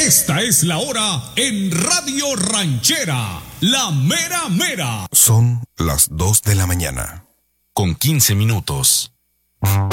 Esta es la hora en Radio Ranchera, la mera mera. Son las 2 de la mañana, con 15 minutos.